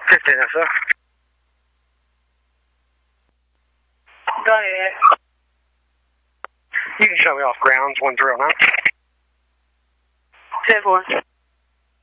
15 SO. Go ahead. You can show me off grounds 109. 10-4.